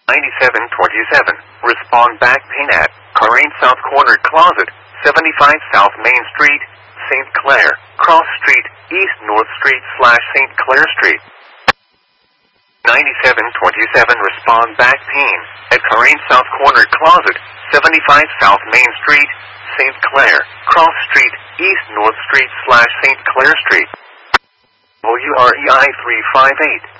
9727. Respond back pain at Corain South Corner Closet, 75 South Main Street, St. Clair, Cross Street, East North Street / St. Clair Street. 9727. Respond back pain at Corain South Corner Closet, 75 South Main Street, St. Clair, Cross Street, East North Street / St. Clair Street. WREI 358.